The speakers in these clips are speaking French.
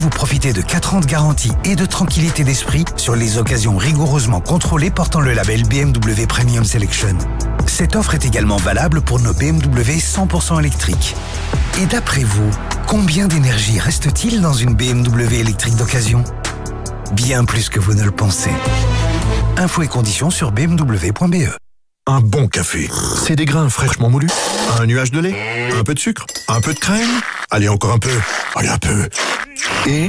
Vous profitez de 4 ans de garantie et de tranquillité d'esprit sur les occasions rigoureusement contrôlées portant le label BMW Premium Selection. Cette offre est également valable pour nos BMW 100% électriques. Et d'après vous, combien d'énergie reste-t-il dans une BMW électrique d'occasion ? Bien plus que vous ne le pensez. Infos et conditions sur bmw.be. Un bon café, c'est des grains fraîchement moulus, un nuage de lait, un peu de sucre, un peu de crème, allez encore un peu, allez un peu, et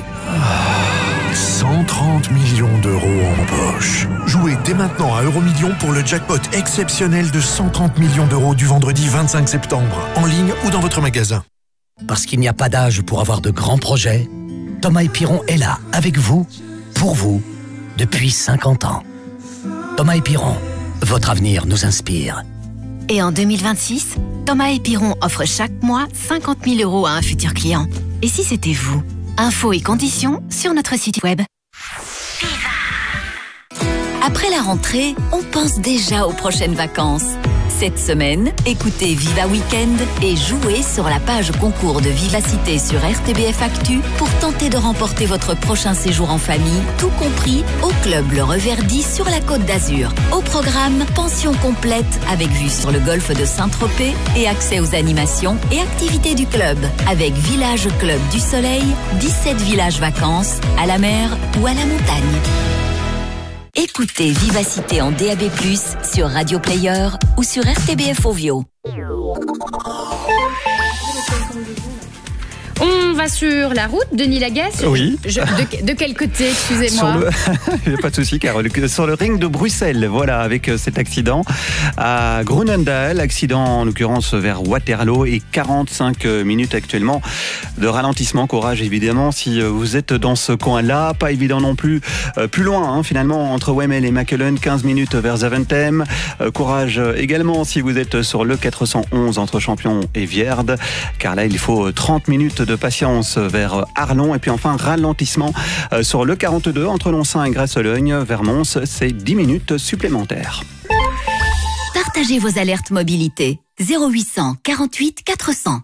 130 millions d'euros en poche. Jouez dès maintenant à Euromillions pour le jackpot exceptionnel de 130 millions d'euros du vendredi 25 septembre, en ligne ou dans votre magasin. Parce qu'il n'y a pas d'âge pour avoir de grands projets, Thomas & Piron est là, avec vous, pour vous, depuis 50 ans. Thomas & Piron, votre avenir nous inspire. Et en 2026, Thomas & Piron offre chaque mois 50 000 euros à un futur client. Et si c'était vous ? Infos et conditions sur notre site web. Après la rentrée, on pense déjà aux prochaines vacances. Cette semaine, écoutez Viva Weekend et jouez sur la page concours de Vivacité sur RTBF Actu pour tenter de remporter votre prochain séjour en famille, tout compris au club Le Reverdy sur la Côte d'Azur. Au programme, pension complète avec vue sur le golfe de Saint-Tropez et accès aux animations et activités du club avec Village Club du Soleil, 17 villages vacances, à la mer ou à la montagne. Écoutez Vivacité en DAB+, sur Radio Player ou sur RTBF Ovio. On va sur la route, Denis Lagasse. Oui. De quel côté, excusez-moi? Pas de souci, Carole. Sur le ring de Bruxelles, voilà, avec cet accident à Groenendael, accident en l'occurrence vers Waterloo et 45 minutes actuellement de ralentissement. Courage évidemment si vous êtes dans ce coin-là. Pas évident non plus. Plus loin, finalement, entre Wemmel et Makelen, 15 minutes vers Zaventem. Courage également si vous êtes sur le 411 entre Champion et Vierde, car là il faut 30 minutes de patience vers Arlon. Et puis enfin, ralentissement sur le 42 entre Lonsin et Grasselogne vers Mons, c'est 10 minutes supplémentaires. Partagez vos alertes mobilité. 0800 48 400.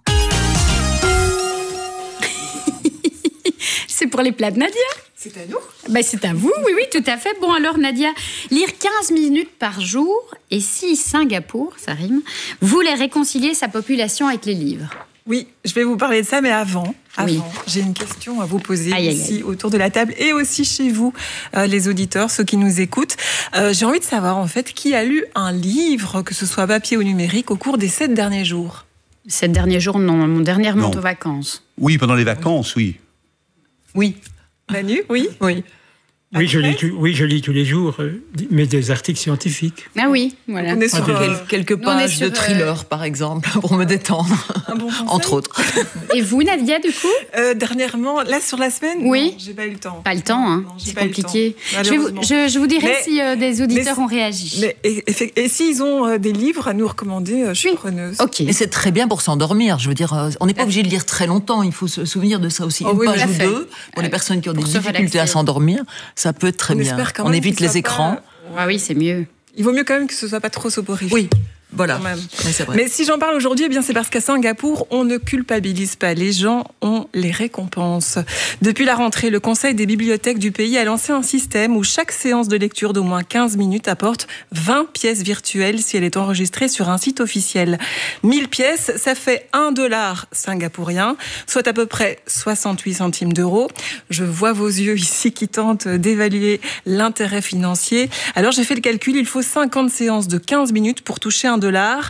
C'est pour les plats de Nadia. C'est à nous? C'est à vous, oui, tout à fait. Bon, alors Nadia, lire 15 minutes par jour, et si Singapour, ça rime, voulait réconcilier sa population avec les livres? Oui, je vais vous parler de ça, mais avant, Oui. j'ai une question à vous poser ici aïe. autour de la table et aussi chez vous, les auditeurs, ceux qui nous écoutent. J'ai envie de savoir en fait qui a lu un livre, que ce soit papier ou numérique, au cours des 7 derniers jours. 7 derniers jours, non, mon dernier remonte aux vacances. Oui, pendant les vacances, oui. Oui. Manu, oui. Oui, je lis tous les jours, mais des articles scientifiques. Ah oui, voilà. On est sur quelques pages de thriller, par exemple, pour me détendre, entre autres. Et vous, Nadia, du coup? Dernièrement, là, sur la semaine, oui. Non, j'ai pas eu le temps. Pas le temps, hein. C'est compliqué. Je vous dirai si des auditeurs ont réagi. Et s'ils ont des livres à nous recommander, je suis preneuse. Ok. Mais c'est très bien pour s'endormir. Je veux dire, on n'est pas obligé de lire très longtemps. Il faut se souvenir de ça aussi. Une page ou deux, pour les personnes qui ont des difficultés à s'endormir. Ça peut être très bien. On évite les écrans. Ah oui, c'est mieux. Il vaut mieux quand même que ce soit pas trop soporifique. Oui. Voilà, c'est vrai. Mais si j'en parle aujourd'hui, eh bien c'est parce qu'à Singapour, on ne culpabilise pas les gens, on les récompense. Depuis la rentrée, le Conseil des bibliothèques du pays a lancé un système où chaque séance de lecture d'au moins 15 minutes apporte 20 pièces virtuelles si elle est enregistrée sur un site officiel. 1000 pièces, ça fait $1 singapourien, soit à peu près 68 centimes d'euros. Je vois vos yeux ici qui tentent d'évaluer l'intérêt financier. Alors j'ai fait le calcul, il faut 50 séances de 15 minutes pour toucher $1,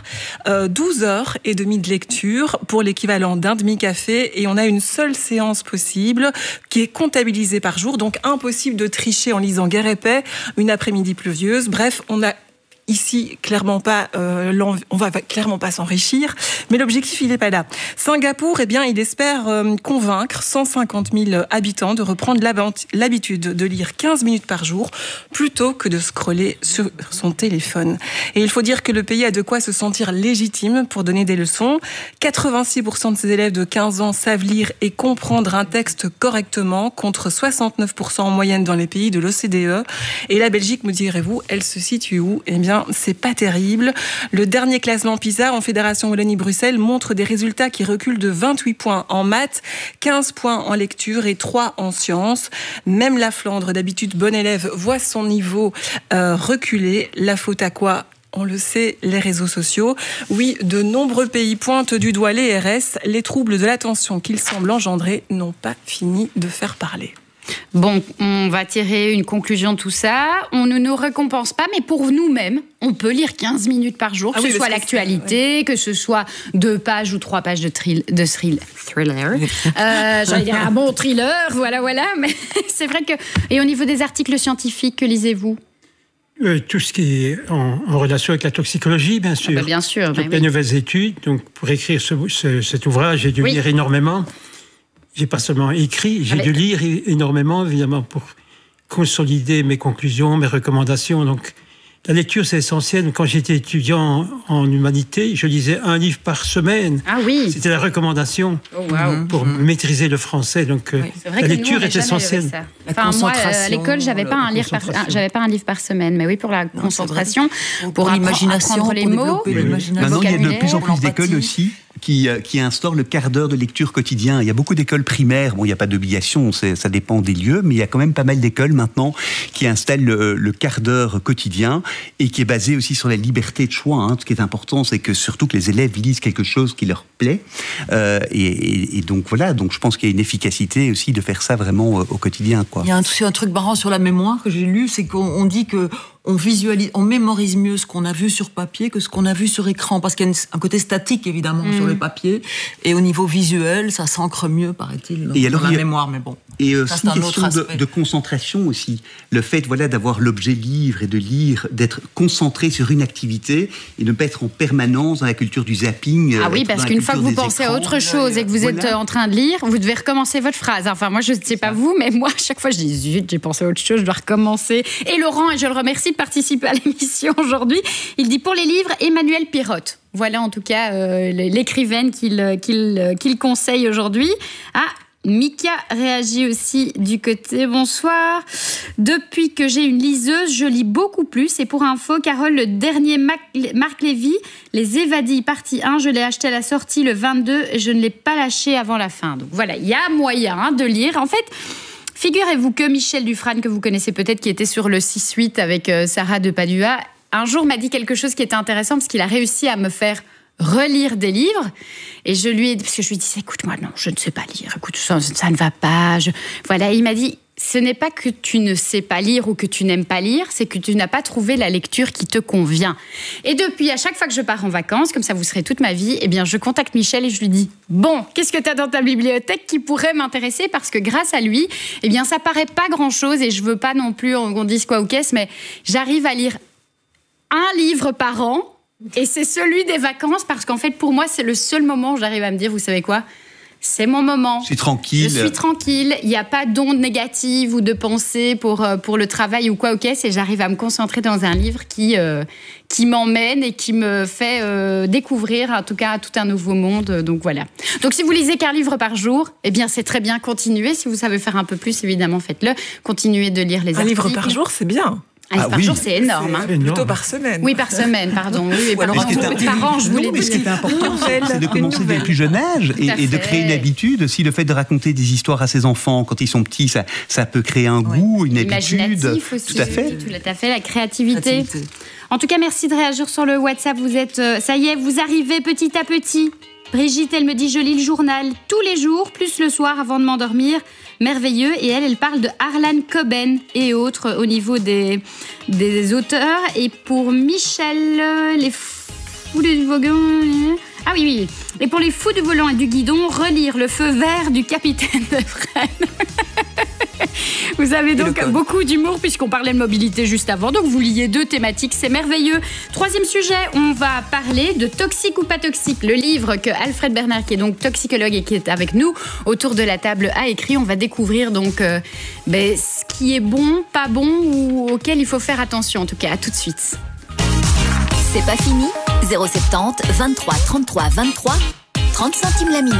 12 heures et demie de lecture pour l'équivalent d'un demi-café, et on a une seule séance possible qui est comptabilisée par jour, donc impossible de tricher en lisant guerre et paix une après-midi pluvieuse. Bref, on a ici, clairement pas, on va clairement pas s'enrichir, mais l'objectif, il n'est pas là. Singapour, eh bien, il espère convaincre 150 000 habitants de reprendre l'habitude de lire 15 minutes par jour plutôt que de scroller sur son téléphone. Et il faut dire que le pays a de quoi se sentir légitime pour donner des leçons. 86% de ses élèves de 15 ans savent lire et comprendre un texte correctement, contre 69% en moyenne dans les pays de l'OCDE. Et la Belgique, me direz-vous, elle se situe où? Eh bien, c'est pas terrible. Le dernier classement PISA en Fédération Wallonie-Bruxelles montre des résultats qui reculent de 28 points en maths, 15 points en lecture et 3 en sciences. Même la Flandre, d'habitude bonne élève, voit son niveau reculer. La faute à quoi ? On le sait, les réseaux sociaux. Oui, de nombreux pays pointent du doigt les RS. Les troubles de l'attention qu'ils semblent engendrer n'ont pas fini de faire parler. Bon, on va tirer une conclusion de tout ça. On ne nous récompense pas, mais pour nous-mêmes, on peut lire 15 minutes par jour, que ce soit l'actualité, que ce soit 2 pages ou 3 pages de thriller. J'allais dire un bon thriller, voilà. Mais c'est vrai que... Et au niveau des articles scientifiques, que lisez-vous ? Tout ce qui est en relation avec la toxicologie, bien sûr. Bien sûr. Donc, les nouvelles études. Donc, pour écrire cet ouvrage, j'ai dû lire énormément. J'ai pas seulement écrit, j'ai dû lire énormément, évidemment, pour consolider mes conclusions, mes recommandations. Donc, la lecture, c'est essentiel. Quand j'étais étudiant en humanité, je lisais 1 livre par semaine. Ah oui. C'était la recommandation pour maîtriser le français. Donc, la lecture est essentielle. Moi, à l'école, j'avais pas un livre par semaine. Mais oui, pour la concentration, pour apprendre les mots. Maintenant, il y a de plus en plus d'écoles aussi qui instaure le quart d'heure de lecture quotidien. Il y a beaucoup d'écoles primaires, bon, il n'y a pas d'obligation, ça dépend des lieux, mais il y a quand même pas mal d'écoles maintenant qui installent le quart d'heure quotidien et qui est basé aussi sur la liberté de choix. Ce qui est important, c'est que surtout que les élèves lisent quelque chose qui leur plaît. Et donc voilà, donc je pense qu'il y a une efficacité aussi de faire ça vraiment au quotidien, quoi. Il y a un truc marrant sur la mémoire que j'ai lu, c'est qu'on dit que on mémorise mieux ce qu'on a vu sur papier que ce qu'on a vu sur écran, parce qu'il y a un côté statique évidemment sur le papier, et au niveau visuel, ça s'ancre mieux, paraît-il, dans la mémoire, mais bon. Et aussi une question de concentration aussi. Le fait d'avoir l'objet livre et de lire, d'être concentré sur une activité et de ne pas être en permanence dans la culture du zapping. Ah oui, parce qu'une fois que vous pensez à autre chose et que vous êtes en train de lire, vous devez recommencer votre phrase. Enfin, moi, je ne sais pas vous, mais moi, à chaque fois, je dis zut, j'ai pensé à autre chose, je dois recommencer. Et Laurent, et je le remercie de participer à l'émission aujourd'hui, il dit pour les livres, Emmanuel Pirotte. Voilà en tout cas l'écrivaine qu'il conseille aujourd'hui. Ah, Mika réagit aussi du côté. Bonsoir. Depuis que j'ai une liseuse, je lis beaucoup plus. Et pour info, Carole, le dernier Marc Lévy, Les Évadilles, partie 1, je l'ai acheté à la sortie le 22 et je ne l'ai pas lâché avant la fin. Donc voilà, il y a moyen de lire. En fait, figurez-vous que Michel Dufresne, que vous connaissez peut-être, qui était sur le 6-8 avec Sarah de Padua, un jour m'a dit quelque chose qui était intéressant parce qu'il a réussi à me faire relire des livres. Et je lui ai dit, parce que je lui ai dit, écoute-moi, non, je ne sais pas lire, écoute, ça ne va pas. Voilà, il m'a dit, ce n'est pas que tu ne sais pas lire ou que tu n'aimes pas lire, c'est que tu n'as pas trouvé la lecture qui te convient. Et depuis, à chaque fois que je pars en vacances, comme ça vous serez toute ma vie, eh bien, je contacte Michel et je lui dis, bon, qu'est-ce que tu as dans ta bibliothèque qui pourrait m'intéresser? Parce que grâce à lui, eh bien, ça paraît pas grand-chose et je veux pas non plus qu'on dise quoi ou qu'est-ce, mais j'arrive à lire un livre par an. Et c'est celui des vacances, parce qu'en fait, pour moi, c'est le seul moment où j'arrive à me dire, vous savez quoi ? C'est mon moment. Je suis tranquille. Je suis tranquille. Il n'y a pas d'onde négative ou de pensée pour le travail ou quoi, ok. Et j'arrive à me concentrer dans un livre qui m'emmène et qui me fait découvrir, en tout cas, tout un nouveau monde. Donc voilà. Donc si vous lisez qu'un livre par jour, eh bien, c'est très bien. Continuez. Si vous savez faire un peu plus, évidemment, faites-le. Continuez de lire les articles. Un livre par jour, c'est bien. Par jour, c'est énorme. Plutôt par semaine. Oui, par semaine, pardon. Oui, par an, je voulais dire. Ce qui est important, c'est de commencer dès le plus jeune âge et de créer une habitude. Aussi, le fait de raconter des histoires à ses enfants quand ils sont petits, ça peut créer un goût, une habitude. Imaginatif aussi. Tout à fait. Tout à fait, la créativité. En tout cas, merci de réagir sur le WhatsApp. Vous êtes, ça y est, vous arrivez petit à petit. Brigitte, elle me dit, je lis le journal tous les jours, plus le soir avant de m'endormir. Merveilleux. Et elle parle de Harlan Coben et autres au niveau des auteurs. Et pour Michel, les fous du volant... Ah oui. Et pour les fous du volant et du guidon, relire Le Feu vert du capitaine Dufresne. Vous avez donc beaucoup d'humour puisqu'on parlait de mobilité juste avant. Donc vous liez 2 thématiques, c'est merveilleux. 3e sujet, on va parler de Toxique ou pas toxique. Le livre que Alfred Bernard, qui est donc toxicologue et qui est avec nous autour de la table, a écrit. On va découvrir donc ce qui est bon, pas bon ou auquel il faut faire attention. En tout cas, à tout de suite. C'est pas fini. 070 23 33 23 30 centimes la minute.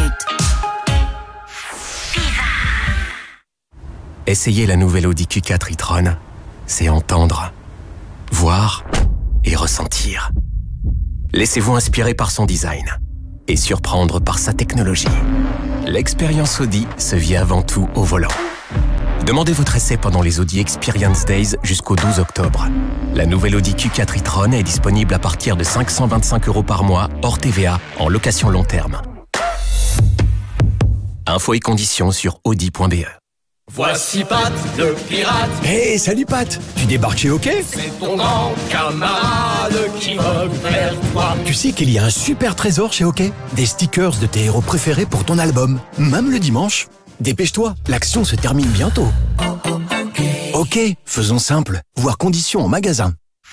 Essayer la nouvelle Audi Q4 e-tron, c'est entendre, voir, et ressentir. Laissez-vous inspirer par son design et surprendre par sa technologie. L'expérience Audi se vit avant tout au volant. Demandez votre essai pendant les Audi Experience Days jusqu'au 12 octobre. La nouvelle Audi Q4 e-tron est disponible à partir de 525 € par mois, hors TVA, en location long terme. Infos et conditions sur audi.be. Voici Pat, le pirate. Hey, salut Pat, tu débarques chez OK? C'est ton grand camarade qui veut vers toi. Tu sais qu'il y a un super trésor chez OK? Des stickers de tes héros préférés pour ton album, même le dimanche. Dépêche-toi, l'action se termine bientôt. OK, faisons simple, voir conditions en magasin.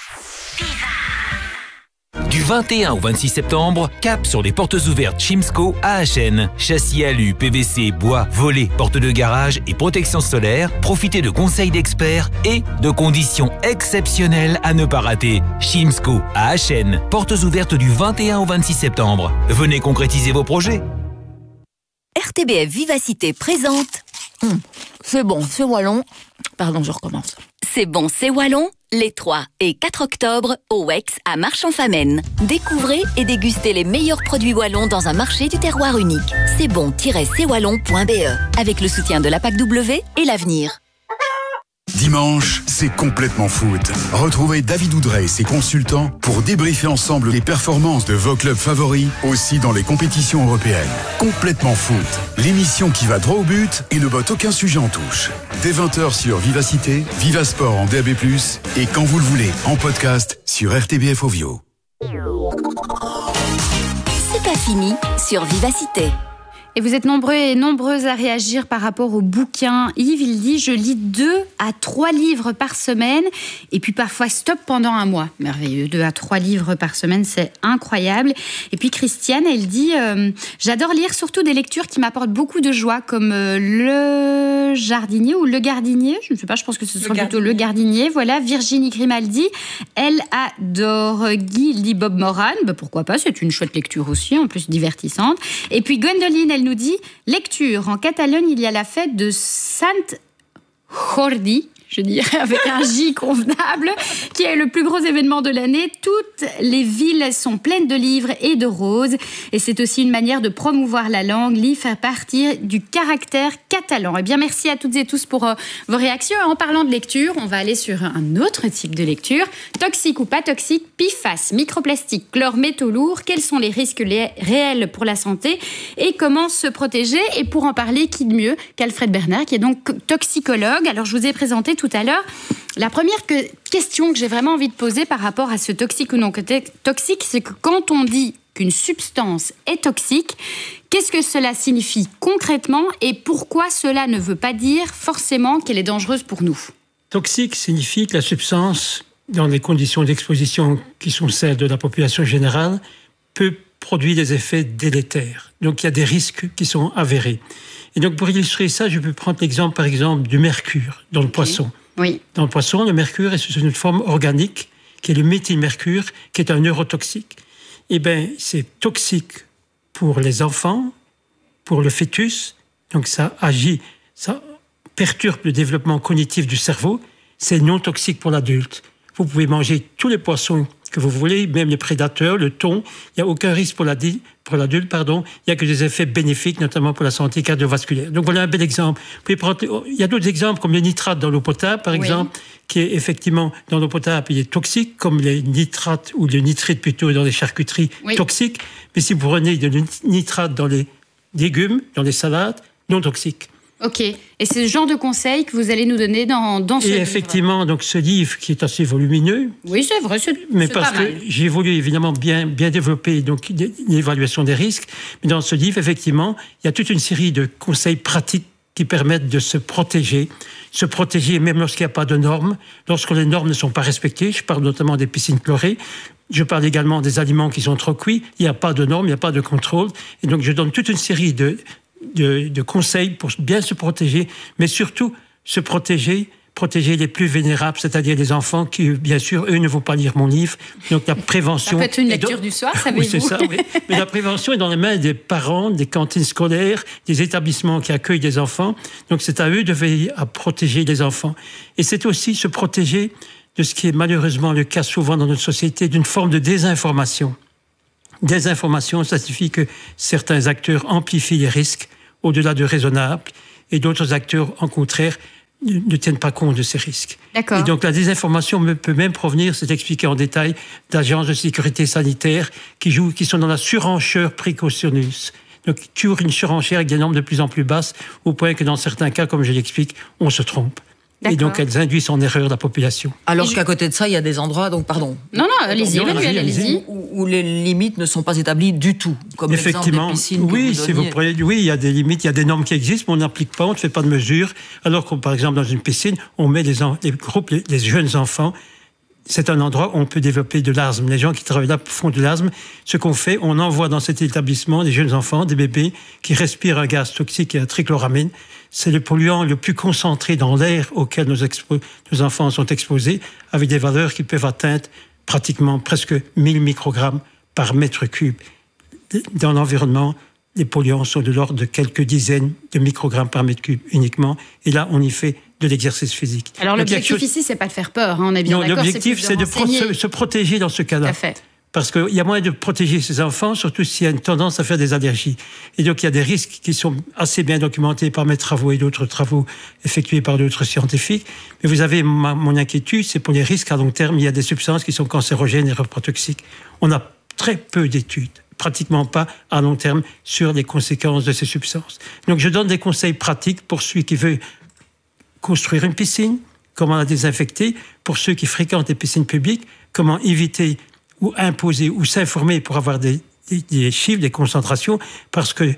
Du 21 au 26 septembre, cap sur les portes ouvertes Chimsco AHN. Châssis alu, PVC, bois, volets, portes de garage et protection solaire. Profitez de conseils d'experts et de conditions exceptionnelles à ne pas rater. Chimsco AHN. Portes ouvertes du 21 au 26 septembre. Venez concrétiser vos projets. RTBF Vivacité présente. C'est bon, c'est wallon. Pardon, je recommence. C'est bon, c'est wallon. Les 3 et 4 octobre au WEX à Marchand-Famenne. Découvrez et dégustez les meilleurs produits wallons dans un marché du terroir unique. C'est bon-cwallon.be avec le soutien de la PAC W et l'Avenir. Dimanche, c'est complètement foot. Retrouvez David Oudret et ses consultants pour débriefer ensemble les performances de vos clubs favoris, aussi dans les compétitions européennes. Complètement foot, l'émission qui va droit au but et ne botte aucun sujet en touche. Dès 20h sur Vivacité, Vivasport en DAB+, et quand vous le voulez, en podcast sur RTBF Ovio. C'est pas fini sur Vivacité. Et vous êtes nombreux et nombreuses à réagir par rapport au bouquin. Yves, il dit « Je lis 2 à 3 livres par semaine et puis parfois stop pendant un mois. » Merveilleux, 2 à 3 livres par semaine, c'est incroyable. Et puis Christiane, elle dit « J'adore lire surtout des lectures qui m'apportent beaucoup de joie comme Le Jardinier ou Le Gardinier. » Je ne sais pas, je pense que ce sera plutôt Le Gardinier. Voilà, Virginie Grimaldi, elle adore Guy Bob Moran. Ben, pourquoi pas, c'est une chouette lecture aussi, en plus divertissante. Et puis Gwendoline, elle nous dit « Lecture, en Catalogne, il y a la fête de Sant Jordi ». Je dirais avec un J convenable, qui est le plus gros événement de l'année. Toutes les villes sont pleines de livres et de roses. Et c'est aussi une manière de promouvoir la langue. Lire fait partie du caractère catalan. Eh bien, merci à toutes et tous pour vos réactions. En parlant de lecture, on va aller sur un autre type de lecture. Toxique ou pas toxique, PFAS, microplastique, chlore, métaux lourds. Quels sont les risques réels pour la santé et comment se protéger? Et pour en parler, qui de mieux qu'Alfred Bernard, qui est donc toxicologue. Alors, je vous ai présenté tout à l'heure. La première question que j'ai vraiment envie de poser par rapport à ce toxique ou non toxique, c'est que quand on dit qu'une substance est toxique, qu'est-ce que cela signifie concrètement et pourquoi cela ne veut pas dire forcément qu'elle est dangereuse pour nous? Toxique signifie que la substance, dans les conditions d'exposition qui sont celles de la population générale, peut produire des effets délétères. Donc il y a des risques qui sont avérés. Et donc, pour illustrer ça, je peux prendre l'exemple, par exemple, du mercure dans le poisson. Oui. Dans le poisson, le mercure est sous une forme organique, qui est le méthylmercure, qui est un neurotoxique. Eh bien, c'est toxique pour les enfants, pour le fœtus. Donc, ça agit, ça perturbe le développement cognitif du cerveau. C'est non toxique pour l'adulte. Vous pouvez manger tous les poissons que vous voulez, même les prédateurs, le thon. Il n'y a aucun risque pour l'adulte, il n'y a que des effets bénéfiques, notamment pour la santé cardiovasculaire. Donc voilà un bel exemple. Il y a d'autres exemples, comme le nitrate dans l'eau potable, par exemple, qui est effectivement dans l'eau potable, il est toxique, comme les nitrates ou le nitrite plutôt dans les charcuteries toxiques. Mais si vous prenez du nitrate dans les légumes, dans les salades, non toxiques. Ok, et c'est le genre de conseils que vous allez nous donner dans ce livre. Et effectivement, donc ce livre qui est assez volumineux. Oui, c'est vrai, mais parce que j'ai voulu évidemment bien développer donc l'évaluation des risques. Mais dans ce livre, effectivement, il y a toute une série de conseils pratiques qui permettent de se protéger même lorsqu'il n'y a pas de normes, lorsque les normes ne sont pas respectées. Je parle notamment des piscines chlorées. Je parle également des aliments qui sont trop cuits. Il n'y a pas de normes, il n'y a pas de contrôle. Et donc, je donne toute une série de conseils pour bien se protéger, mais surtout se protéger les plus vénérables, c'est-à-dire les enfants qui, bien sûr, eux ne vont pas lire mon livre. Donc la prévention... Ça peut être une lecture du soir, savez-vous? Oui, c'est ça, oui. Mais la prévention est dans les mains des parents, des cantines scolaires, des établissements qui accueillent des enfants. Donc c'est à eux de veiller à protéger les enfants. Et c'est aussi se protéger de ce qui est malheureusement le cas souvent dans notre société, d'une forme de désinformation. Désinformation, ça signifie que certains acteurs amplifient les risques au-delà de raisonnable et d'autres acteurs, en contraire, ne tiennent pas compte de ces risques. D'accord. Et donc la désinformation peut même provenir, c'est expliqué en détail, d'agences de sécurité sanitaire qui sont dans la surenchère précautionneuse. Donc toujours une surenchère avec des normes de plus en plus basses, au point que dans certains cas, comme je l'explique, on se trompe. D'accord. Et donc elles induisent en erreur la population. Alors qu'à côté de ça, il y a des endroits, donc pardon. Non, allez-y, allez-y. Où les limites ne sont pas établies du tout. Comme effectivement, oui, il y a des limites, il y a des normes qui existent, mais on n'applique pas, on ne fait pas de mesures. Alors que, par exemple, dans une piscine, on met les jeunes enfants. C'est un endroit où on peut développer de l'asthme. Les gens qui travaillent là font de l'asthme. Ce qu'on fait, on envoie dans cet établissement des jeunes enfants, des bébés, qui respirent un gaz toxique et un trichloramine. C'est le polluant le plus concentré dans l'air auquel nos enfants sont exposés, avec des valeurs qui peuvent atteindre pratiquement presque 1000 microgrammes par mètre cube. Dans l'environnement, les polluants sont de l'ordre de quelques dizaines de microgrammes par mètre cube uniquement. Et là, on y fait de l'exercice physique. Alors l'objectif ici, c'est pas de faire peur, on est bien d'accord. L'objectif, c'est de se protéger dans ce cas-là. Tout à fait. Parce qu'il y a moyen de protéger ces enfants, surtout s'il y a une tendance à faire des allergies. Et donc, il y a des risques qui sont assez bien documentés par mes travaux et d'autres travaux effectués par d'autres scientifiques. Mais vous avez mon inquiétude, c'est pour les risques à long terme. Il y a des substances qui sont cancérogènes et reprotoxiques. On a très peu d'études, pratiquement pas à long terme, sur les conséquences de ces substances. Donc, je donne des conseils pratiques pour celui qui veut construire une piscine, comment la désinfecter, pour ceux qui fréquentent les piscines publiques, comment éviter ou imposer ou s'informer pour avoir des chiffres, des concentrations, parce que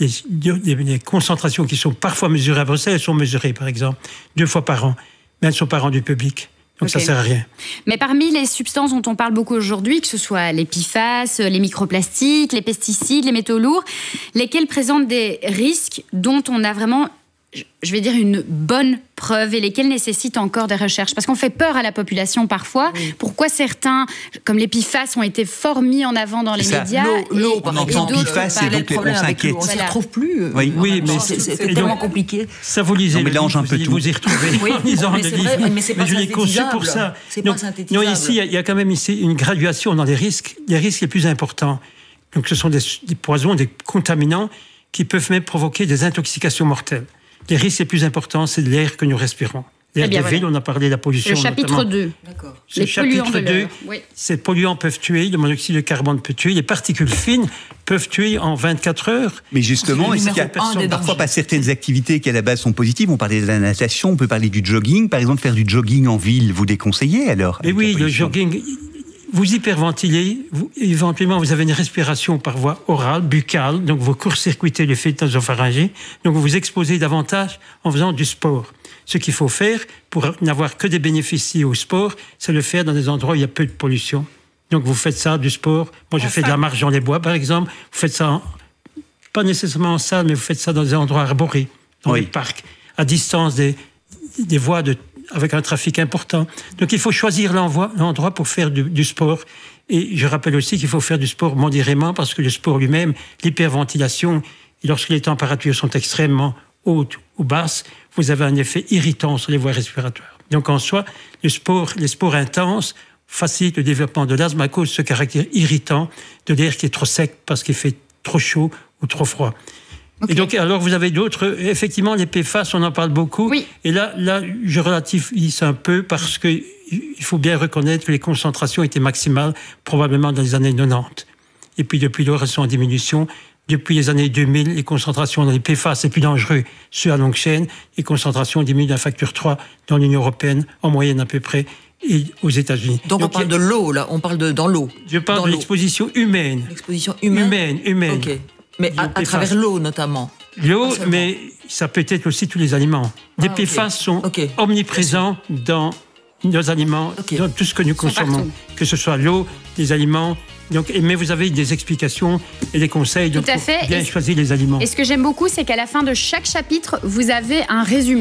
les concentrations qui sont parfois mesurées à Bruxelles, elles sont mesurées, par exemple, 2 fois par an, mais elles ne sont pas rendues publiques. Donc ça ne sert à rien. Mais parmi les substances dont on parle beaucoup aujourd'hui, que ce soit les PFAS, les microplastiques, les pesticides, les métaux lourds, lesquels présentent des risques dont on a vraiment, je vais dire, une bonne preuve et lesquels nécessitent encore des recherches? Parce qu'on fait peur à la population parfois. Oui. Pourquoi certains, comme les PFAS, ont été fort mis en avant dans les médias? L'eau, on entend PFAS et donc on s'inquiète. On ne s'y retrouve plus. Oui, mais c'est tellement compliqué. Ça, vous lisez le livre, un peu tout. Vous y retrouvez oui, en lisant le livre. Mais c'est pas je l'ai conçu pour ça. C'est pas synthétisable. Non, ici, il y a quand même une graduation dans les risques les plus importants. Donc ce sont des poisons, des contaminants qui peuvent même provoquer des intoxications mortelles. Les risques les plus importants, c'est l'air que nous respirons. L'air des villes, on a parlé de la pollution. Le chapitre 2. D'accord. Le chapitre 2, ces polluants peuvent tuer, le monoxyde de carbone peut tuer, les particules fines peuvent tuer en 24 heures. Mais justement, est-ce qu'il y a parfois pas certaines activités qui à la base sont positives? On parlait de la natation, on peut parler du jogging. Par exemple, faire du jogging en ville, vous déconseillez alors? Mais oui, le jogging... Vous hyperventilez, éventuellement vous avez une respiration par voie orale, buccale, donc vous court-circuitez le filtre nasopharyngé, donc vous vous exposez davantage en faisant du sport. Ce qu'il faut faire pour n'avoir que des bénéfices au sport, c'est le faire dans des endroits où il y a peu de pollution. Donc vous faites ça, du sport. Moi je fais de la marche dans les bois par exemple. Vous faites ça, pas nécessairement en salle, mais vous faites ça dans des endroits arborés, dans les parcs, à distance des voies avec un trafic important. Donc il faut choisir l'endroit pour faire du sport. Et je rappelle aussi qu'il faut faire du sport modérément parce que le sport lui-même, l'hyperventilation, lorsque les températures sont extrêmement hautes ou basses, vous avez un effet irritant sur les voies respiratoires. Donc en soi, les sports intenses facilitent le développement de l'asthme à cause de ce caractère irritant de l'air qui est trop sec parce qu'il fait trop chaud ou trop froid. Okay. Et donc, alors, vous avez d'autres... Effectivement, les PFAS, on en parle beaucoup. Oui. Et là, je relativise un peu parce qu'il faut bien reconnaître que les concentrations étaient maximales, probablement dans les années 90. Et puis, depuis lors, elles sont en diminution. Depuis les années 2000, les concentrations dans les PFAS, c'est plus dangereux. Ceux à longue chaîne, les concentrations diminuent d'un facteur 3 dans l'Union européenne, en moyenne à peu près, et aux États-Unis. Donc on parle de l'eau, là. On parle dans l'eau. Je parle de l'exposition humaine. L'exposition humaine. Humaine. OK. Mais à travers l'eau, notamment. L'eau, mais ça peut être aussi tous les aliments. Les PFAS sont omniprésents dans nos aliments, dans tout ce que nous consommons. Que ce soit l'eau, les aliments. Donc, mais vous avez des explications et des conseils de bien choisir les aliments. Et ce que j'aime beaucoup, c'est qu'à la fin de chaque chapitre, vous avez un résumé.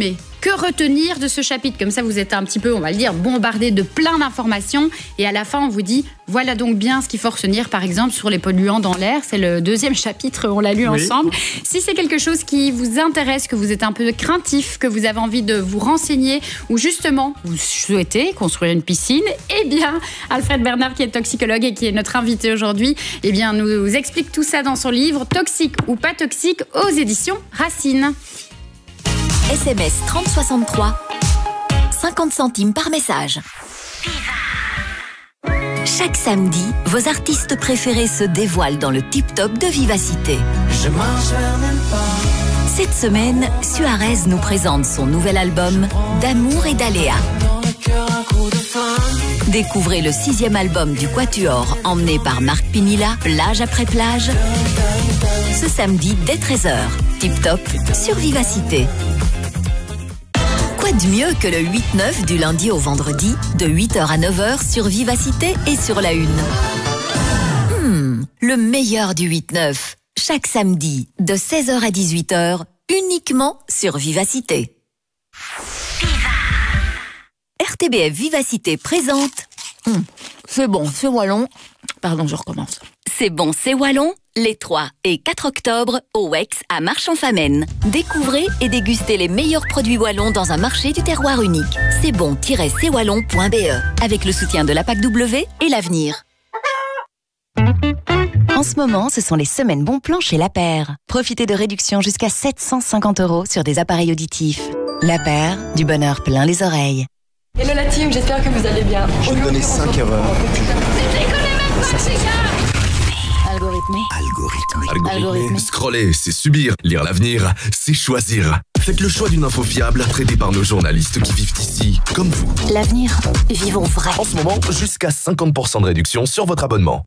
Que retenir de ce chapitre? Comme ça, vous êtes un petit peu, on va le dire, bombardé de plein d'informations. Et à la fin, on vous dit, voilà donc bien ce qu'il faut retenir, par exemple, sur les polluants dans l'air. C'est le 2e chapitre, on l'a lu ensemble. Si c'est quelque chose qui vous intéresse, que vous êtes un peu craintif, que vous avez envie de vous renseigner, ou justement, vous souhaitez construire une piscine, eh bien, Alfred Bernard, qui est toxicologue et qui est notre invité aujourd'hui, eh bien, nous explique tout ça dans son livre « Toxique ou pas toxique » aux éditions Racine. SMS 3063, 50 centimes par message. Chaque samedi, vos artistes préférés se dévoilent dans le tip-top de Vivacité. Je marche vers nulle part. Cette semaine, Suarez nous présente son nouvel album D'amour et d'aléas. Découvrez le 6e album du Quatuor, emmené par Marc Pinilla, plage après plage. Ce samedi dès 13h, tip-top sur Vivacité. Quoi de mieux que le 8-9 du lundi au vendredi, de 8h à 9h sur Vivacité et sur la Une. Le meilleur du 8-9, chaque samedi, de 16h à 18h, uniquement sur Vivacité. RTBF Vivacité présente... C'est bon, c'est wallon. Pardon, je recommence. C'est bon, c'est wallon, les 3 et 4 octobre au WEX à Marchand-Famenne. Découvrez et dégustez les meilleurs produits wallons dans un marché du terroir unique. C'est bon-cwallon.be avec le soutien de la PAC-W et l'Avenir. En ce moment, ce sont les semaines bons plans chez La Paire. Profitez de réductions jusqu'à 750 € sur des appareils auditifs. La Paire, du bonheur plein les oreilles. Hello la team, j'espère que vous allez bien. Je vais donner 5 erreurs. Algorithmé. Scroller, c'est subir. Lire l'avenir, c'est choisir. Faites le choix d'une info fiable, traitée par nos journalistes qui vivent ici, comme vous. L'avenir, vivons vrai. En ce moment, jusqu'à 50% de réduction sur votre abonnement.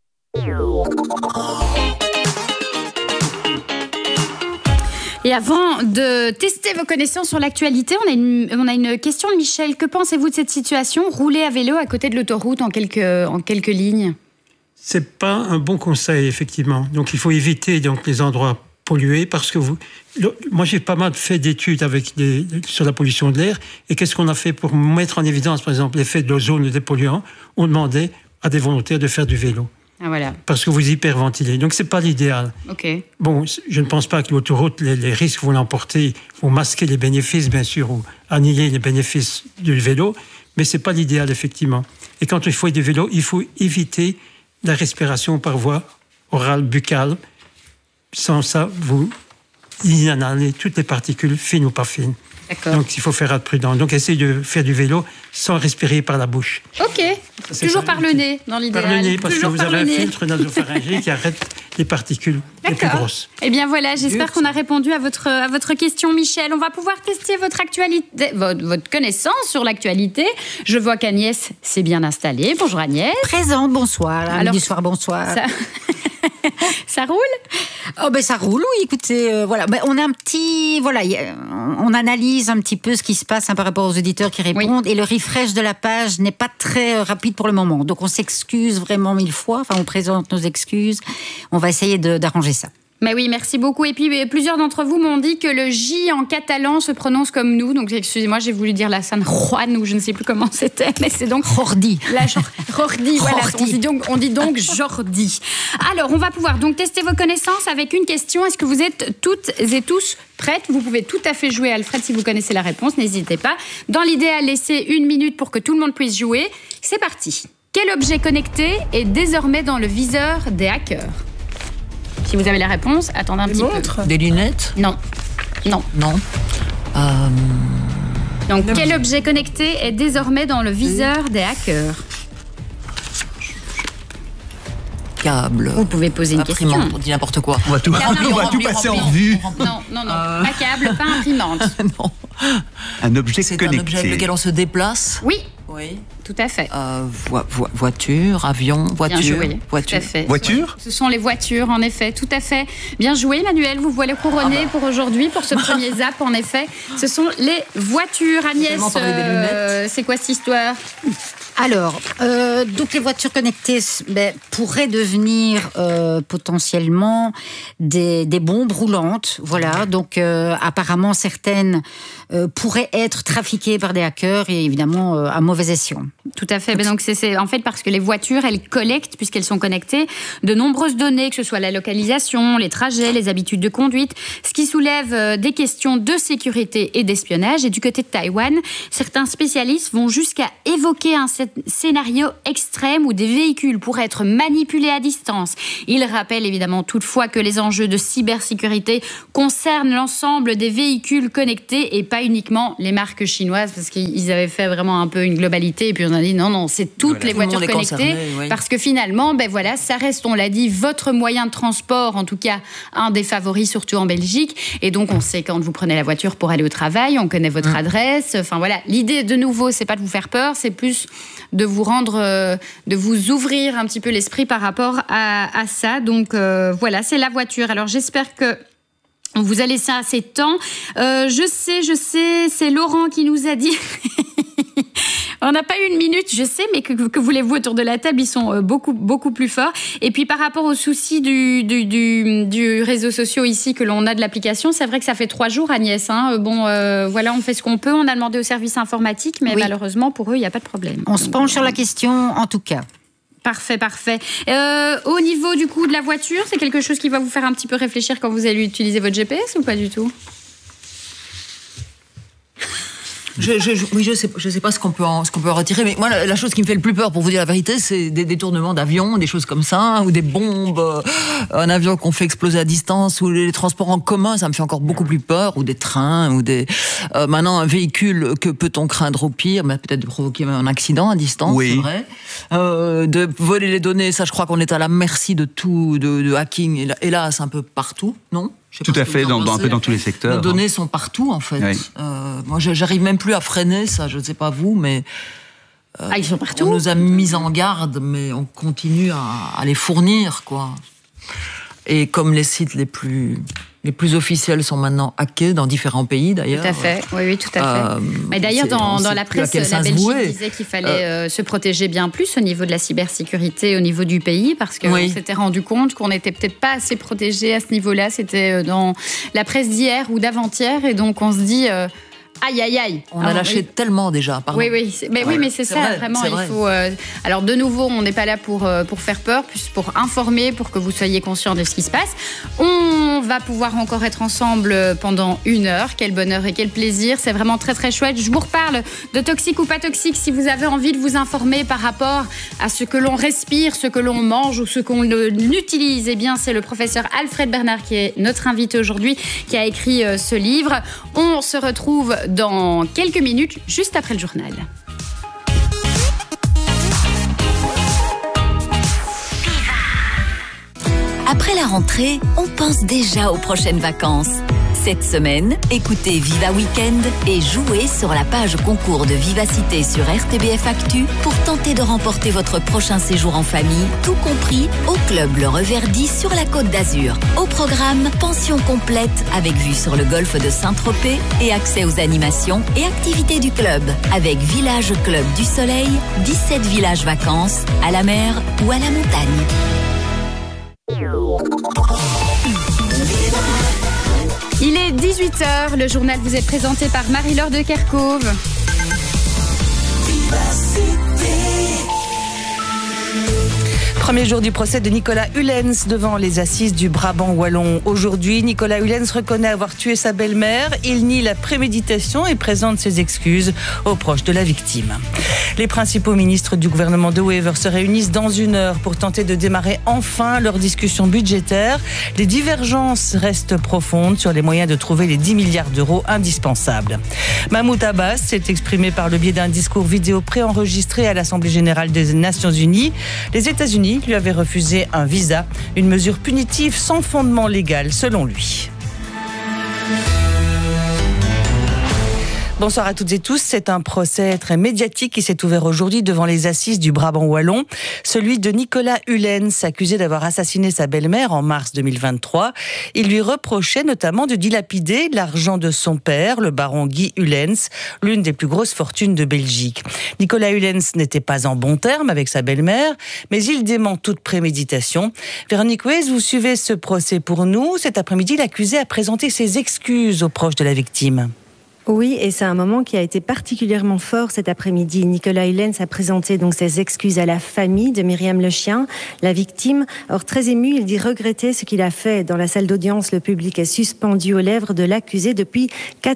Et avant de tester vos connaissances sur l'actualité, on a une question de Michel. Que pensez-vous de cette situation? Rouler à vélo à côté de l'autoroute en quelques lignes? C'est pas un bon conseil, effectivement. Donc, il faut éviter les endroits pollués parce que moi, j'ai pas mal fait d'études sur la pollution de l'air. Et qu'est-ce qu'on a fait pour mettre en évidence, par exemple, l'effet de l'ozone et des polluants? On demandait à des volontaires de faire du vélo. Ah, voilà. Parce que vous hyperventilez. Donc, c'est pas l'idéal. Ok. Bon, je ne pense pas que l'autoroute, les risques vont l'emporter, vont masquer les bénéfices, bien sûr, ou annihiler les bénéfices du vélo, mais c'est pas l'idéal, effectivement. Et quand il faut du vélo, il faut éviter la respiration par voie orale, buccale. Sans ça, vous inhalez toutes les particules, fines ou pas fines. D'accord. Donc, il faut faire prudent. Donc, essayez de faire du vélo sans respirer par la bouche. Ok. Toujours par le nez, dans l'idéal. Par le nez, parce Toujours que vous avez un filtre nasopharyngé qui arrête les particules les plus grosses. Eh bien voilà, j'espère qu'on a répondu à votre question, Michel. On va pouvoir tester votre connaissance sur l'actualité. Je vois qu'Agnès s'est bien installée. Bonjour Agnès. Présente, bonsoir. Alors, du soir, bonsoir. Ça roule? Oh ben ça roule, oui. Écoutez, voilà, ben, on a un petit, voilà, on analyse un petit peu ce qui se passe par rapport aux auditeurs qui répondent, et le refresh de la page n'est pas très rapide pour le moment. Donc on s'excuse vraiment 1000 fois. Enfin, on présente nos excuses. On va essayer d'arranger ça. Mais oui, merci beaucoup. Et puis, plusieurs d'entre vous m'ont dit que le J en catalan se prononce comme nous. Donc, excusez-moi, j'ai voulu dire la San Juan, ou je ne sais plus comment c'était, mais c'est donc... Jordi. Jordi, voilà. On dit donc Jordi. Alors, on va pouvoir donc tester vos connaissances avec une question. Est-ce que vous êtes toutes et tous prêtes? Vous pouvez tout à fait jouer, Alfred, si vous connaissez la réponse. N'hésitez pas. Dans l'idéal, laissez 1 minute pour que tout le monde puisse jouer. C'est parti. Quel objet connecté est désormais dans le viseur des hackers? Si vous avez la réponse, attendez un petit peu. Des lunettes? Non. Non. Donc, quel objet connecté est désormais dans le viseur des hackers? Câble. Vous pouvez poser une question. On dit n'importe quoi. On va tout passer en revue. Non. Pas câble, pas imprimante. Non. Un objet C'est connecté. un objet avec lequel on se déplace? Oui. Tout à fait. Voiture, avion, voiture. Bien joué. Voiture. Tout à fait. Voiture? Ce sont les voitures, en effet. Tout à fait. Bien joué, Manuel. Vous voilà couronné pour aujourd'hui, pour ce premier zap, en effet. Ce sont les voitures. Agnès, c'est quoi cette histoire? Alors, donc les voitures connectées pourraient devenir potentiellement des bombes roulantes. Voilà, donc apparemment certaines pourrait être trafiqué par des hackers et évidemment à mauvais escient. Tout à fait. Mais donc c'est en fait parce que les voitures, elles collectent, puisqu'elles sont connectées, de nombreuses données, que ce soit la localisation, les trajets, les habitudes de conduite, ce qui soulève des questions de sécurité et d'espionnage. Et du côté de Taïwan, certains spécialistes vont jusqu'à évoquer un scénario extrême où des véhicules pourraient être manipulés à distance. Ils rappellent évidemment toutefois que les enjeux de cybersécurité concernent l'ensemble des véhicules connectés et pas uniquement les marques chinoises, parce qu'ils avaient fait vraiment un peu une globalité et puis on a dit non, c'est toutes les voitures connectées, parce que finalement, ça reste, on l'a dit, votre moyen de transport, en tout cas un des favoris, surtout en Belgique, et donc on sait quand vous prenez la voiture pour aller au travail, on connaît votre adresse, enfin voilà, l'idée de nouveau, c'est pas de vous faire peur, c'est plus de vous rendre, de vous ouvrir un petit peu l'esprit par rapport à ça, donc voilà, c'est la voiture. Alors j'espère que on vous a laissé assez de temps. Je sais, c'est Laurent qui nous a dit... On n'a pas eu une minute, je sais, mais que voulez-vous autour de la table, ils sont beaucoup plus forts. Et puis par rapport aux soucis du réseau social ici que l'on a de l'application, c'est vrai que ça fait 3 jours, Agnès. Voilà, on fait ce qu'on peut. On a demandé au service informatique, mais malheureusement pour eux, il n'y a pas de problème. On se penche sur la question, en tout cas. Parfait. Au niveau du coup de la voiture, c'est quelque chose qui va vous faire un petit peu réfléchir quand vous allez utiliser votre GPS ou pas du tout ? Je sais pas ce qu'on peut en retirer, mais moi la chose qui me fait le plus peur, pour vous dire la vérité, c'est des détournements d'avions, des choses comme ça, ou des bombes, un avion qu'on fait exploser à distance, ou les transports en commun, ça me fait encore beaucoup plus peur, ou des trains, ou maintenant un véhicule, que peut-on craindre au pire, mais peut-être de provoquer un accident à distance, c'est vrai. De voler les données, ça je crois qu'on est à la merci de tout, de hacking, hélas un peu partout, non ? Tout à fait, un peu dans tous les secteurs. Les données sont partout, en fait. Oui. Moi, j'arrive même plus à freiner ça, je ne sais pas vous, mais... ils sont partout. On nous a mis en garde, mais on continue à les fournir, quoi. Et comme les sites les plus officiels sont maintenant hackés dans différents pays, d'ailleurs. Tout à fait, oui, tout à fait. Mais d'ailleurs, dans la presse, la Belgique disait qu'il fallait se protéger bien plus au niveau de la cybersécurité, au niveau du pays, parce qu'on s'était rendu compte qu'on n'était peut-être pas assez protégés à ce niveau-là. C'était dans la presse d'hier ou d'avant-hier, et donc on se dit... Aïe. On a lâché tellement déjà. Pardon. Oui, mais c'est ça, vrai, vraiment. Il faut. Alors de nouveau, on n'est pas là pour faire peur, plus pour informer, pour que vous soyez conscients de ce qui se passe. On va pouvoir encore être ensemble pendant 1 heure. Quel bonheur et quel plaisir. C'est vraiment très très chouette. Je vous reparle de toxique ou pas toxique si vous avez envie de vous informer par rapport à ce que l'on respire, ce que l'on mange ou ce qu'on utilise. Eh bien, c'est le professeur Alfred Bernard qui est notre invité aujourd'hui, qui a écrit ce livre. On se retrouve dans quelques minutes, juste après le journal. Après la rentrée, on pense déjà aux prochaines vacances. Cette semaine, écoutez Viva Weekend et jouez sur la page concours de vivacité sur RTBF Actu pour tenter de remporter votre prochain séjour en famille, tout compris au club Le Reverdy sur la Côte d'Azur. Au programme, pension complète avec vue sur le golfe de Saint-Tropez et accès aux animations et activités du club avec Village Club du Soleil, 17 villages vacances à la mer ou à la montagne. Il est 18h, le journal vous est présenté par Marie-Laure de Kerkhove. Premier jour du procès de Nicolas Hulens devant les assises du Brabant wallon. Aujourd'hui, Nicolas Hulens reconnaît avoir tué sa belle-mère. Il nie la préméditation et présente ses excuses aux proches de la victime. Les principaux ministres du gouvernement de Wever se réunissent dans 1 heure pour tenter de démarrer enfin leur discussion budgétaire. Les divergences restent profondes sur les moyens de trouver les 10 milliards d'euros indispensables. Mahmoud Abbas s'est exprimé par le biais d'un discours vidéo préenregistré à l'Assemblée générale des Nations Unies. Les États-Unis lui avait refusé un visa, une mesure punitive sans fondement légal selon lui. Bonsoir à toutes et tous. C'est un procès très médiatique qui s'est ouvert aujourd'hui devant les assises du Brabant wallon. Celui de Nicolas Hulens, accusé d'avoir assassiné sa belle-mère en mars 2023. Il lui reprochait notamment de dilapider l'argent de son père, le baron Guy Hulens, l'une des plus grosses fortunes de Belgique. Nicolas Hulens n'était pas en bon terme avec sa belle-mère, mais il dément toute préméditation. Véronique Weiss, vous suivez ce procès pour nous. Cet après-midi, l'accusé a présenté ses excuses aux proches de la victime. Oui, et c'est un moment qui a été particulièrement fort cet après-midi. Nicolas Hulens a présenté donc ses excuses à la famille de Myriam Le Chien, la victime. Or, très ému, il dit regretter ce qu'il a fait. Dans la salle d'audience, le public est suspendu aux lèvres de l'accusé depuis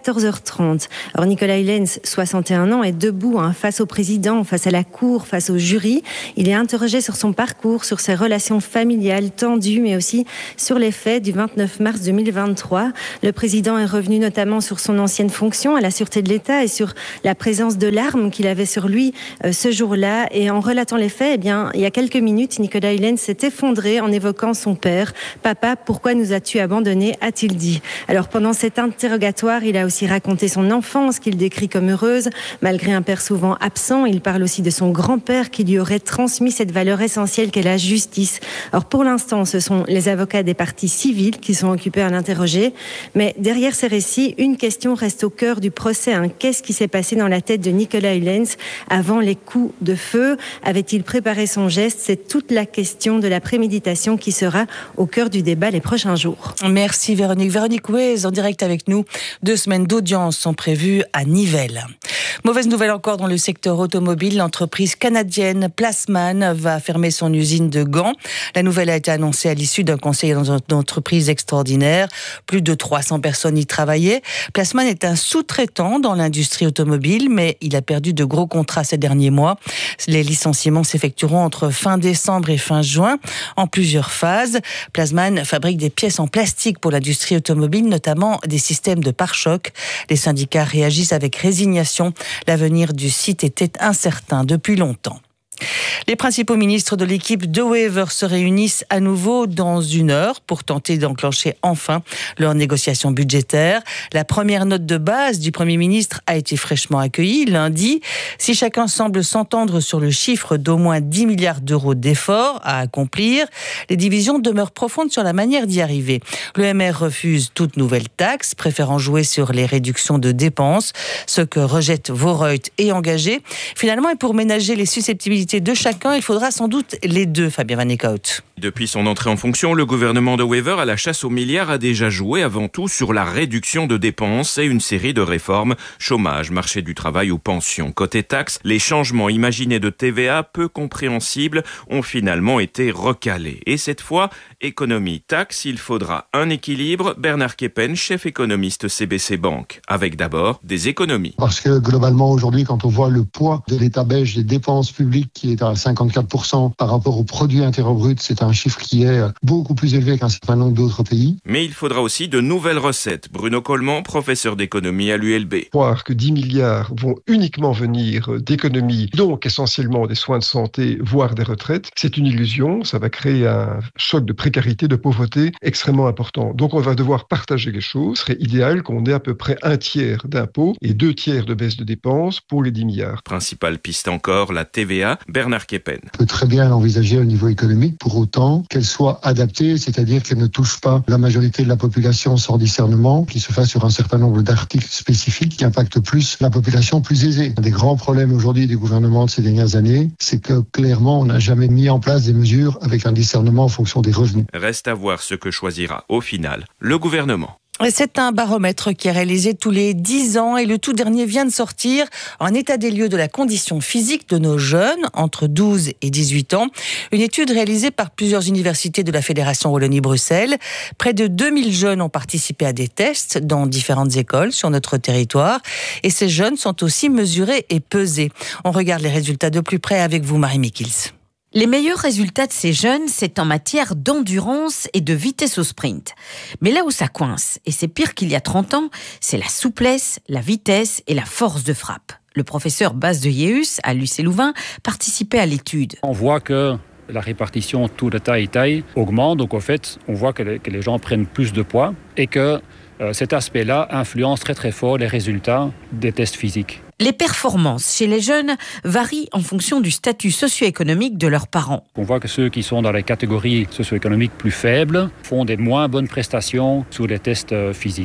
14h30. Or, Nicolas Hulens, 61 ans, est debout face au président, face à la cour, face au jury. Il est interrogé sur son parcours, sur ses relations familiales tendues, mais aussi sur les faits du 29 mars 2023. Le président est revenu notamment sur son ancienne fonction à la Sûreté de l'État et sur la présence de l'arme qu'il avait sur lui ce jour-là. Et en relatant les faits, il y a quelques minutes, Nicolas Hulens s'est effondré en évoquant son père. « Papa, pourquoi nous as-tu abandonnés ?» a-t-il dit. Alors pendant cet interrogatoire, il a aussi raconté son enfance qu'il décrit comme heureuse. Malgré un père souvent absent, il parle aussi de son grand-père qui lui aurait transmis cette valeur essentielle qu'est la justice. Alors pour l'instant, ce sont les avocats des parties civiles qui sont occupés à l'interroger. Mais derrière ces récits, une question reste au cœur du procès. Qu'est-ce qui s'est passé dans la tête de Nicolas Hulens avant les coups de feu? Avait-il préparé son geste? C'est toute la question de la préméditation qui sera au cœur du débat les prochains jours. Merci Véronique. Véronique Ouez en direct avec nous. 2 semaines d'audience sont prévues à Nivelles. Mauvaise nouvelle encore dans le secteur automobile. L'entreprise canadienne Plasman va fermer son usine de Gand. La nouvelle a été annoncée à l'issue d'un conseil d'entreprise extraordinaire. Plus de 300 personnes y travaillaient. Plasman est un sous-traitant dans l'industrie automobile, mais il a perdu de gros contrats ces derniers mois. Les licenciements s'effectueront entre fin décembre et fin juin, en plusieurs phases. Plasman fabrique des pièces en plastique pour l'industrie automobile, notamment des systèmes de pare-chocs. Les syndicats réagissent avec résignation. L'avenir du site était incertain depuis longtemps. Les principaux ministres de l'équipe de Wever se réunissent à nouveau dans 1 heure pour tenter d'enclencher enfin leurs négociations budgétaires. La première note de base du Premier ministre a été fraîchement accueillie lundi. Si chacun semble s'entendre sur le chiffre d'au moins 10 milliards d'euros d'efforts à accomplir, les divisions demeurent profondes sur la manière d'y arriver. Le MR refuse toute nouvelle taxe, préférant jouer sur les réductions de dépenses, ce que rejettent Vorreut et Engagé. Finalement, et pour ménager les susceptibilités de chacun, il faudra sans doute les deux, Fabien Van Eekhout. Depuis son entrée en fonction, le gouvernement de Wever à la chasse aux milliards a déjà joué avant tout sur la réduction de dépenses et une série de réformes, chômage, marché du travail ou pension. Côté taxes, les changements imaginés de TVA peu compréhensibles ont finalement été recalés. Et cette fois, économie, taxes, il faudra un équilibre. Bernard Keppen, chef économiste CBC Banque, avec d'abord des économies. Parce que globalement aujourd'hui, quand on voit le poids de l'État belge des dépenses publiques qui est à 54% par rapport au produit intérieur brut, c'est un chiffre qui est beaucoup plus élevé qu'un certain nombre d'autres pays. Mais il faudra aussi de nouvelles recettes. Bruno Coleman, professeur d'économie à l'ULB. Croire que 10 milliards vont uniquement venir d'économies, donc essentiellement des soins de santé, voire des retraites, c'est une illusion. Ça va créer un choc de précarité, de pauvreté extrêmement important. Donc on va devoir partager les choses. Ce serait idéal qu'on ait à peu près 1/3 d'impôts et 2/3 de baisse de dépenses pour les 10 milliards. Principale piste encore, la TVA. Bernard Keppen. On peut très bien l'envisager au niveau économique, pour autant qu'elle soit adaptée, c'est-à-dire qu'elle ne touche pas la majorité de la population sans discernement, qui se fasse sur un certain nombre d'articles spécifiques qui impactent plus la population plus aisée. Un des grands problèmes aujourd'hui du gouvernement de ces dernières années, c'est que clairement on n'a jamais mis en place des mesures avec un discernement en fonction des revenus. Reste à voir ce que choisira au final le gouvernement. C'est un baromètre qui est réalisé tous les 10 ans et le tout dernier vient de sortir, un état des lieux de la condition physique de nos jeunes entre 12 et 18 ans. Une étude réalisée par plusieurs universités de la Fédération Wallonie-Bruxelles. Près de 2000 jeunes ont participé à des tests dans différentes écoles sur notre territoire et ces jeunes sont aussi mesurés et pesés. On regarde les résultats de plus près avec vous, Marie Mikils. Les meilleurs résultats de ces jeunes, c'est en matière d'endurance et de vitesse au sprint. Mais là où ça coince, et c'est pire qu'il y a 30 ans, c'est la souplesse, la vitesse et la force de frappe. Le professeur Bas de Yeus, à l'UC Louvain, participait à l'étude. On voit que la répartition tour de taille augmente, donc en fait, on voit que les gens prennent plus de poids et que cet aspect-là influence très très fort les résultats des tests physiques. Les performances chez les jeunes varient en fonction du statut socio-économique de leurs parents. On voit que ceux qui sont dans les catégories socio-économiques plus faibles font des moins bonnes prestations sur les tests physiques.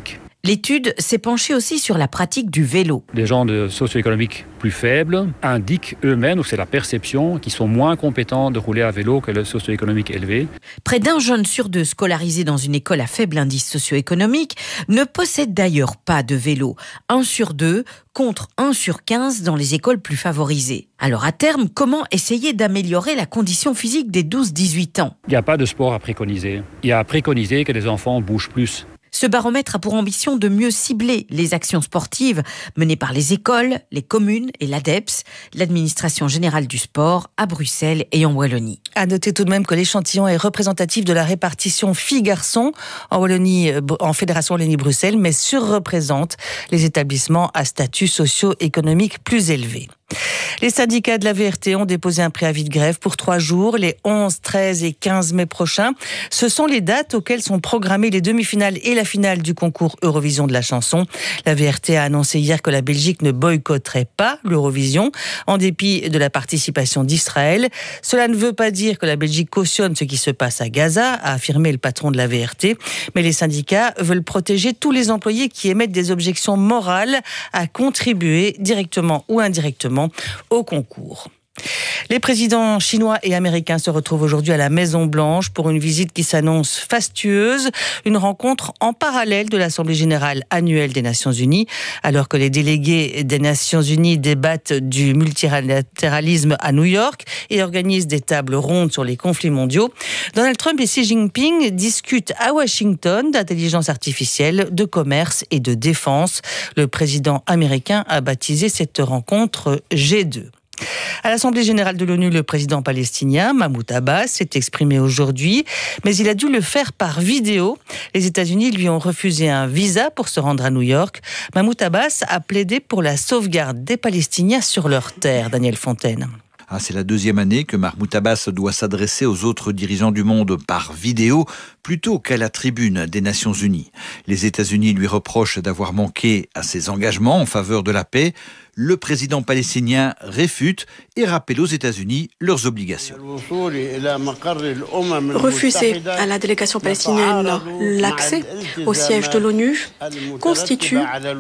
L'étude s'est penchée aussi sur la pratique du vélo. Les gens de socio-économique plus faibles indiquent eux-mêmes, c'est la perception, qu'ils sont moins compétents de rouler à vélo que le socio-économique élevé. Près d'un jeune sur 2 scolarisé dans une école à faible indice socio-économique ne possède d'ailleurs pas de vélo. 1 sur 2 contre 1 sur 15 dans les écoles plus favorisées. Alors à terme, comment essayer d'améliorer la condition physique des 12-18 ans ? Il n'y a pas de sport à préconiser. Il y a à préconiser que les enfants bougent plus. Ce baromètre a pour ambition de mieux cibler les actions sportives menées par les écoles, les communes et l'ADEPS, l'administration générale du sport, à Bruxelles et en Wallonie. À noter tout de même que l'échantillon est représentatif de la répartition filles-garçons en Wallonie, en Fédération Wallonie-Bruxelles, mais surreprésente les établissements à statut socio-économique plus élevé. Les syndicats de la VRT ont déposé un préavis de grève pour 3 jours, les 11, 13 et 15 mai prochains. Ce sont les dates auxquelles sont programmées les demi-finales et la finale du concours Eurovision de la chanson. La VRT a annoncé hier que la Belgique ne boycotterait pas l'Eurovision, en dépit de la participation d'Israël. Cela ne veut pas dire que la Belgique cautionne ce qui se passe à Gaza, a affirmé le patron de la VRT. Mais les syndicats veulent protéger tous les employés qui émettent des objections morales à contribuer directement ou indirectement au concours. Les présidents chinois et américains se retrouvent aujourd'hui à la Maison-Blanche pour une visite qui s'annonce fastueuse, une rencontre en parallèle de l'Assemblée générale annuelle des Nations Unies, alors que les délégués des Nations Unies débattent du multilatéralisme à New York et organisent des tables rondes sur les conflits mondiaux. Donald Trump et Xi Jinping discutent à Washington d'intelligence artificielle, de commerce et de défense. Le président américain a baptisé cette rencontre G2. À l'Assemblée générale de l'ONU, le président palestinien Mahmoud Abbas s'est exprimé aujourd'hui, mais il a dû le faire par vidéo. Les États-Unis lui ont refusé un visa pour se rendre à New York. Mahmoud Abbas a plaidé pour la sauvegarde des Palestiniens sur leur terre. Daniel Fontaine. C'est la 2e année que Mahmoud Abbas doit s'adresser aux autres dirigeants du monde par vidéo plutôt qu'à la tribune des Nations Unies. Les États-Unis lui reprochent d'avoir manqué à ses engagements en faveur de la paix. Le président palestinien réfute et rappelle aux États-Unis leurs obligations. Refuser à la délégation palestinienne l'accès au siège de l'ONU constitue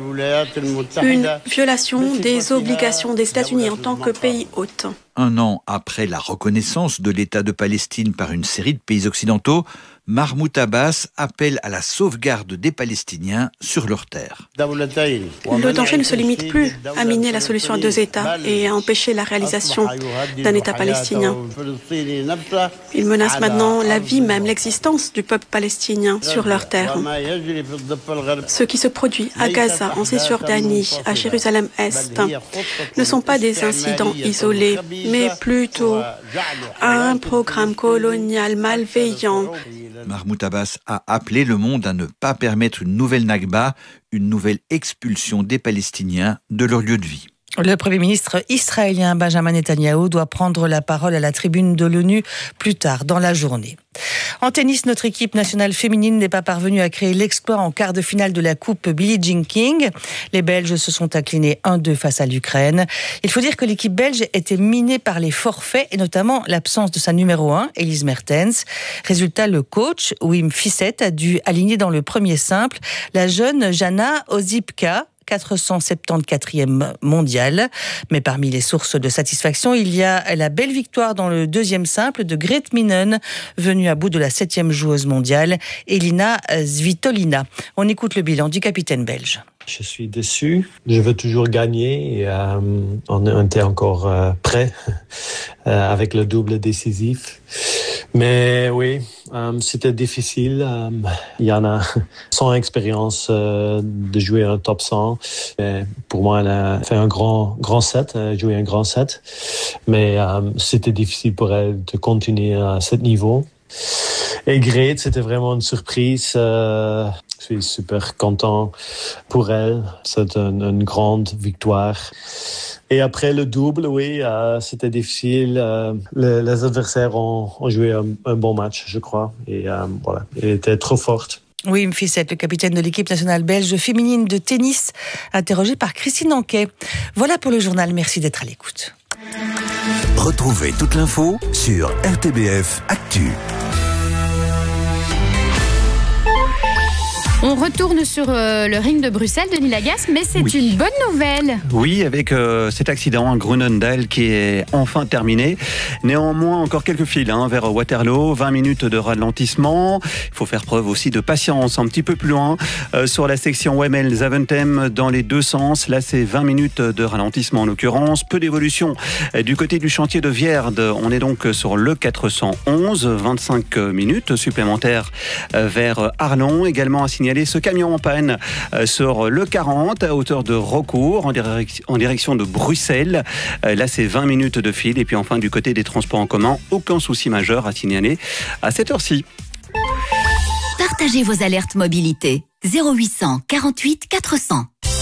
une violation des obligations des États-Unis en tant que pays hôte. 1 an après la reconnaissance de l'État de Palestine par une série de pays occidentaux, Mahmoud Abbas appelle à la sauvegarde des Palestiniens sur leur terre. Le danger ne se limite plus à miner la solution à 2 États et à empêcher la réalisation d'un État palestinien. Il menace maintenant la vie même, l'existence du peuple palestinien sur leur terre. Ce qui se produit à Gaza, en Cisjordanie, à Jérusalem-Est, ne sont pas des incidents isolés, mais plutôt un programme colonial malveillant. Mahmoud Abbas a appelé le monde à ne pas permettre une nouvelle Nakba, une nouvelle expulsion des Palestiniens de leur lieu de vie. Le Premier ministre israélien Benjamin Netanyahou doit prendre la parole à la tribune de l'ONU plus tard dans la journée. En tennis, notre équipe nationale féminine n'est pas parvenue à créer l'exploit en quart de finale de la Coupe Billie Jean King. Les Belges se sont inclinés 1-2 face à l'Ukraine. Il faut dire que l'équipe belge était minée par les forfaits et notamment l'absence de sa numéro 1, Elise Mertens. Résultat, le coach, Wim Fissette, a dû aligner dans le premier simple la jeune Jana Osipka, 474e mondiale. Mais parmi les sources de satisfaction, il y a la belle victoire dans le deuxième simple de Grete Minen, venue à bout de la 7e joueuse mondiale, Elina Svitolina. On écoute le bilan du capitaine belge. Je suis déçu. Je veux toujours gagner. Et, on était encore prêt avec le double décisif. Mais oui, c'était difficile. Il y en a sans expérience de jouer un top 100. Mais pour moi, elle a fait un grand set, joué un grand set. Mais c'était difficile pour elle de continuer à ce niveau. Et Grete, c'était vraiment une surprise. Je suis super content pour elle. C'est une grande victoire. Et après le double, oui, c'était difficile. Les adversaires ont joué un bon match, je crois. Et voilà, elle était trop forte. Oui, Fissette, le capitaine de l'équipe nationale belge féminine de tennis, interrogé par Christine Anquet. Voilà pour le journal. Merci d'être à l'écoute. Retrouvez toute l'info sur RTBF Actu. On retourne sur le ring de Bruxelles, Denis Lagasse, mais c'est une bonne nouvelle. Oui, avec cet accident à Groenendael qui est enfin terminé. Néanmoins, encore quelques files vers Waterloo, 20 minutes de ralentissement. Il faut faire preuve aussi de patience un petit peu plus loin sur la section Wemmel-Zaventem dans les deux sens. Là, c'est 20 minutes de ralentissement en l'occurrence. Peu d'évolution du côté du chantier de Vierde. On est donc sur le 411, 25 minutes supplémentaires vers Arlon. Également à signaler ce camion en panne sur le 40 à hauteur de Rocourt en direction de Bruxelles. Là, c'est 20 minutes de file. Et puis enfin, du côté des transports en commun, aucun souci majeur à signaler à cette heure-ci. Partagez vos alertes mobilité. 0800 48 400.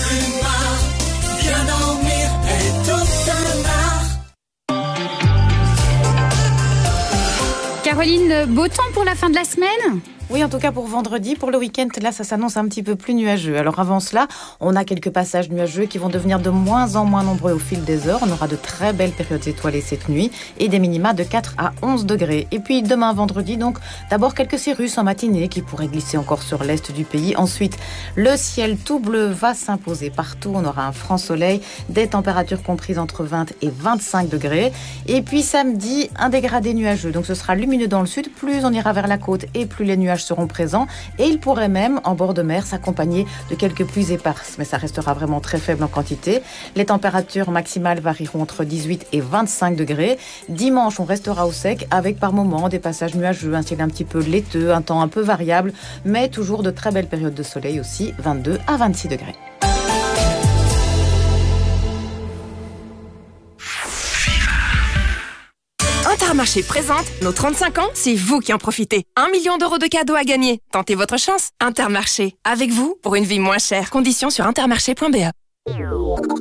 Caroline, beau temps pour la fin de la semaine ? Oui, en tout cas pour vendredi, pour le week-end, là ça s'annonce un petit peu plus nuageux. Alors avant cela, on a quelques passages nuageux qui vont devenir de moins en moins nombreux au fil des heures. On aura de très belles périodes étoilées cette nuit et des minima de 4 à 11 degrés. Et puis demain vendredi, donc d'abord quelques cirrus en matinée qui pourraient glisser encore sur l'est du pays. Ensuite, le ciel tout bleu va s'imposer partout. On aura un franc soleil, des températures comprises entre 20 et 25 degrés. Et puis samedi, un dégradé nuageux. Donc ce sera lumineux dans le sud. Plus on ira vers la côte et plus les nuages seront présents et il pourrait même, en bord de mer, s'accompagner de quelques pluies éparses. Mais ça restera vraiment très faible en quantité. Les températures maximales varieront entre 18 et 25 degrés. Dimanche, on restera au sec avec par moments des passages nuageux, un ciel un petit peu laiteux, un temps un peu variable, mais toujours de très belles périodes de soleil aussi, 22 à 26 degrés. Intermarché présente nos 35 ans, c'est vous qui en profitez. 1 million d'euros de cadeaux à gagner. Tentez votre chance. Intermarché, avec vous pour une vie moins chère. Conditions sur intermarché.be.